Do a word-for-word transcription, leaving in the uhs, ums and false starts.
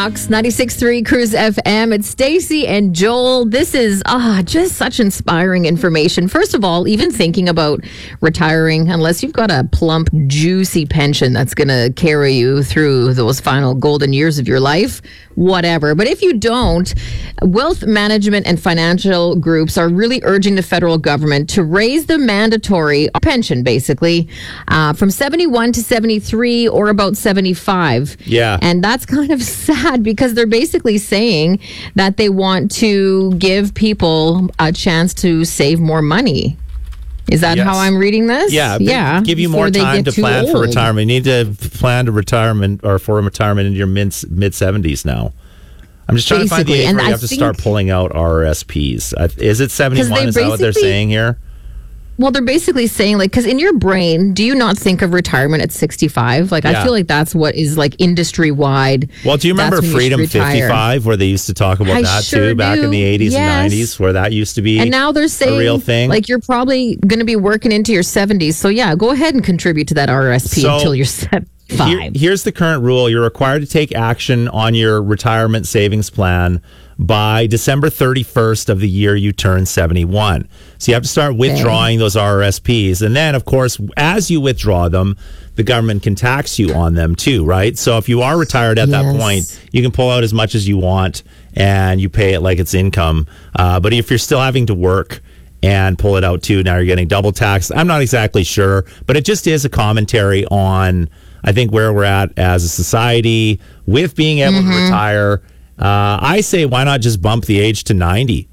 ninety-six point three Cruise F M. It's Stacey and Joel. This is ah just such inspiring information. First of all, even thinking about retiring, unless you've got a plump, juicy pension that's going to carry you through those final golden years of your life, whatever. But if you don't, wealth management and financial groups are really urging the federal government to raise the mandatory pension, basically, uh, from seventy-one to seventy-three or about seventy-five. Yeah. And that's kind of sad because they're basically saying that they want to give people a chance to save more money. Is that Yes. how I'm reading this? Yeah, yeah. Give you before more they time get to too plan for old. retirement. You need to plan to retirement or for retirement in your mid mid seventies now. I'm just trying Basically, to find the age and where you I have to think- start pulling out R R S Ps. Uh, Is it seventy-one? they Is that what they're basically- saying here? Well, they're basically saying, like, because in your brain, do you not think of retirement at sixty-five? Like, Yeah. I feel like that's what is, like, industry-wide. Well, do you remember That's when you Freedom should retire. fifty-five, where they used to talk about I that sure too, back do. in the eighties Yes. and nineties, where that used to be And now they're saying, a real thing? like, you're probably going to be working into your seventies. So, yeah, go ahead and contribute to that R R S P So, until you're seventy-five. Here- here's the current rule. You're required to take action on your retirement savings plan by December thirty-first of the year you turn seventy-one. So you have to start withdrawing those R R S Ps. And then, of course, as you withdraw them, the government can tax you on them too, right? So if you are retired at that Yes. point, you can pull out as much as you want and you pay it like it's income. Uh, but if you're still having to work and pull it out too, now you're getting double taxed. I'm not exactly sure, but it just is a commentary on, I think, where we're at as a society with being able Mm-hmm. to retire. Uh, I say, why not just bump the age to ninety?